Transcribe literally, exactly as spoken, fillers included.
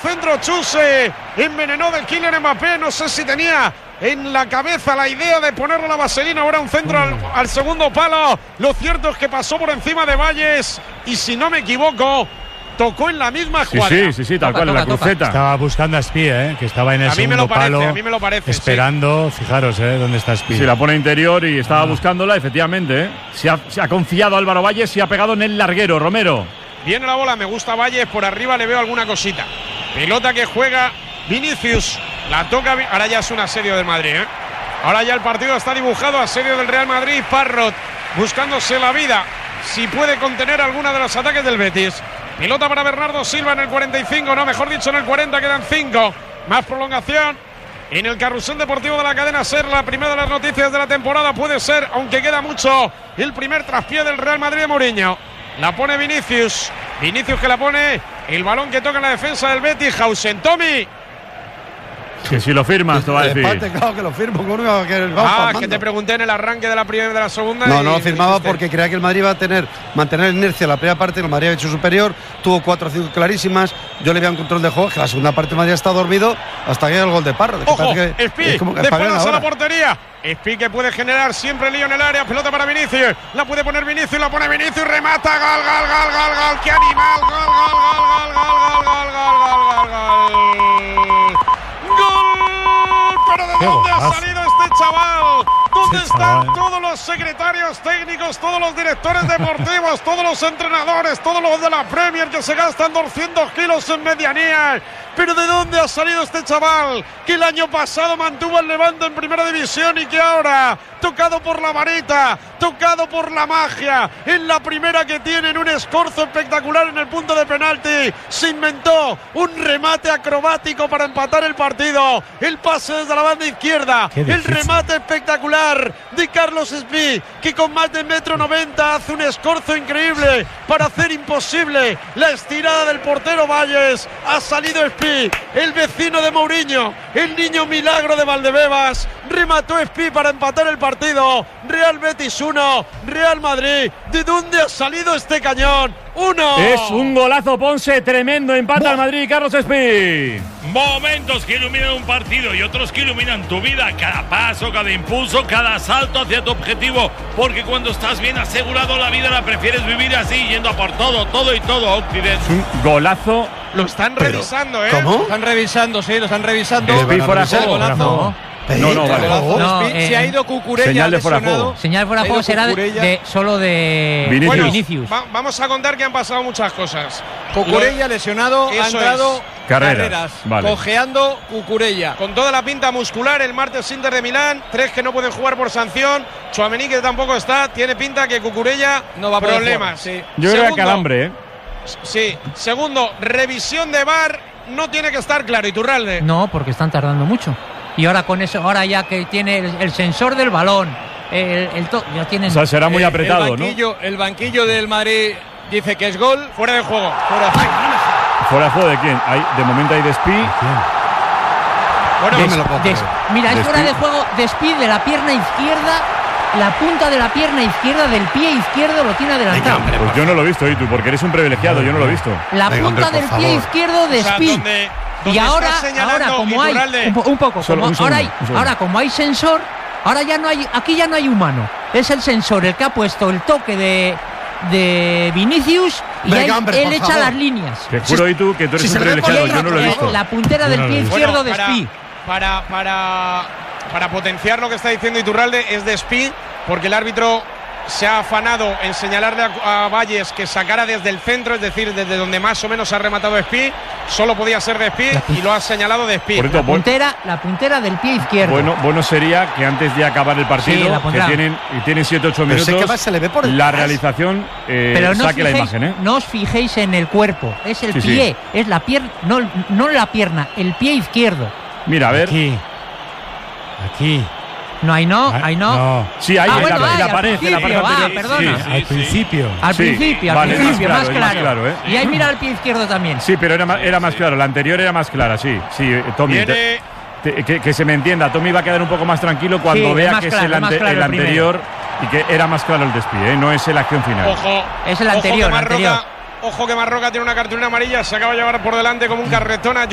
centro Chuse, envenenó de Kylian Mbappé, no sé si tenía en la cabeza la idea de ponerle la vaselina, ahora un centro al, al segundo palo. Lo cierto es que pasó por encima de Valles y si no me equivoco tocó en la misma jugada. Sí, sí, sí, sí tal toca, cual, en la toca, cruceta. Estaba buscando a Espí, ¿eh? Que estaba en el a mí me segundo lo parece, palo. a mí me lo parece, esperando, sí. Fijaros, ¿eh? ¿Dónde está Espí? Sí, la pone interior y estaba ah. buscándola, efectivamente. ¿eh? Se, ha, se ha confiado Álvaro Valles y ha pegado en el larguero, Romero. Viene la bola, me gusta Valles, por arriba le veo alguna cosita. Pelota que juega Vinicius, la toca, ahora ya es un asedio del Madrid, ¿eh? Ahora ya el partido está dibujado, asedio del Real Madrid, Parrot buscándose la vida, si puede contener alguna de los ataques del Betis. Pelota para Bernardo Silva en el cuarenta y cinco, no, mejor dicho en el cuarenta, quedan cinco. Más prolongación en el carrusel deportivo de la cadena SER, la primera de las noticias de la temporada puede ser, aunque queda mucho, el primer traspié del Real Madrid de Mourinho. La pone Vinicius, Vinicius que la pone, el balón que toca en la defensa del Betis, Hausen, Tommy. Que si lo firmas, te va a decir. Empate, claro que lo firmo. Que el ah, que te pregunté en el arranque de la primera y de la segunda. No, y no lo firmaba dijiste. Porque creía que el Madrid iba a tener, mantener la inercia en la primera parte. El Madrid ha hecho superior, tuvo cuatro o cinco clarísimas. Yo le veía un control de juego, que la segunda parte el Madrid está dormido hasta que llega el gol de Parra. Ojo, Espi, de espaldas a la portería. Espi que puede generar siempre lío en el área. Pelota para Vinicius. La puede poner Vinicius, la pone Vinicius, remata. Gol, gol, gol, gol, gol. ¡Qué animal! Gol, gol, gol, gol, gol, gol, gol, gol, gol, gol. ¡Gol! ¿Pero de dónde ha salido este chaval? ¿Dónde este están chaval. todos los secretarios técnicos, todos los directores deportivos, todos los entrenadores, todos los de la Premier que se gastan doscientos kilos en medianía? ¿Pero de dónde ha salido este chaval? Que el año pasado mantuvo el Levante en primera división y que ahora, tocado por la varita, tocado por la magia, en la primera que tienen un escorzo espectacular en el punto de penalti, se inventó un remate acrobático para empatar el partido. El pase desde la banda izquierda, el remate espectacular de Carlos Espí, que con más de metro noventa hace un escorzo increíble para hacer imposible la estirada del portero Valles. Ha salido Espí, el vecino de Mourinho, el niño milagro de Valdebebas, remató Espí para empatar el partido. Real Betis uno, Real Madrid. ¿De dónde ha salido este cañón? Uno. Es un golazo, Ponce, tremendo, empata al Madrid, Carlos Espí. Momentos que iluminan un partido y otros que iluminan tu vida. Cada paso, cada impulso, cada salto hacia tu objetivo. Porque cuando estás bien asegurado, la vida la prefieres vivir así, yendo a por todo, todo y todo, Occidente. Es un golazo. Lo están Pero, revisando, ¿eh? ¿cómo? Lo están revisando, sí, lo están revisando. Espí fuera de juego. Golazo. No, no, vale. No, eh, se ha ido Cucurella. señal de fuera de lesionado. juego. Señal fuera de juego será de, de, solo de Vinicius. Bueno, Vinicius. va, vamos a contar que han pasado muchas cosas. Cucurella lesionado, ha Eso entrado es. Carreras, Carreras, vale. cojeando Cucurella. Con toda la pinta muscular, el martes Inter de Milán, tres que no pueden jugar por sanción, Tchouaméni que tampoco está, tiene pinta que Cucurella No va a poder problemas. jugar, sí. Yo creo Segundo, que calambre, ¿eh? Sí, segundo, revisión de V A R, no tiene que estar claro, Iturralde. No, porque están tardando mucho. Y ahora con eso, ahora ya que tiene el, el sensor del balón, el, el to, ya tienen. O sea, será muy Eh, apretado, el banquillo, ¿no? El banquillo del Madrid dice que es gol. Fuera de juego. Fuera. ¿Fuera de juego de quién? Hay, de momento hay de Espí. Bueno, Des- me lo puedo des- creer. mira, es Despide. fuera de juego, despide de la pierna izquierda, la punta de la pierna izquierda del pie izquierdo lo tiene adelantado. Venga, hombre. Pues yo no lo he visto, ¿y tú? Porque eres un privilegiado, yo no lo he visto. La Venga, punta hombre, del por pie favor. izquierdo de o sea, Espí. donde, donde Y ahora, está señalando ahora como hay Iturralde, un, po- un poco, Solo como un segundo, ahora, hay, un segundo. ahora como hay sensor, ahora ya no hay, aquí ya no hay humano. Es el sensor el que ha puesto el toque de, de Vinicius y Venga, ahí hombre, él por echa favor. las líneas. Te juro, y tú, que tú eres si un se le ve por privilegiado, el yo no lo he Eh, visto. La puntera Yo del no lo pie he visto. izquierdo Bueno, de para, Espí. para, para, para potenciar lo que está diciendo Iturralde es de Espí, porque el árbitro se ha afanado en señalarle a, a Valles que sacara desde el centro, es decir, desde donde más o menos ha rematado Espí, solo podía ser de Espí y lo ha señalado de Espí. Por cierto, La puntera, la puntera del pie izquierdo. Bueno, bueno sería que antes de acabar el Sí, partido, la que pondrá. tienen y tienen siete ocho Pero minutos, sé que va, se le ve por la detrás. realización eh, Pero no os, saque la fijéis, imagen, ¿eh? no os fijéis en el cuerpo, es el Sí, sí. pie, es la pierna, no, no la pierna, el pie izquierdo. Mira, a ver. Aquí. Aquí. No, ahí no, Ah, ahí no. no. Sí, ahí Ah, en bueno, la, en ahí, la al pared, en la pared principio, ah, anterior. perdona. Sí, Al principio. Al Sí, principio, al vale, es más principio, claro, más es claro. más claro, ¿eh? Y ahí mira el pie izquierdo también. Sí, pero era más, era más claro. La anterior era más clara, sí. Sí, eh, Tommy. Viene- te- te- que, que se me entienda. Tommy va a quedar un poco más tranquilo cuando Sí, vea más que claro, es el, más ante- claro el el primero. anterior y que era más claro el despido, ¿eh? No es la acción final. Ojo, Es el ojo anterior, que Marroca, anterior. ojo que Marroca tiene una cartulina amarilla, se acaba de llevar por delante como un carretón a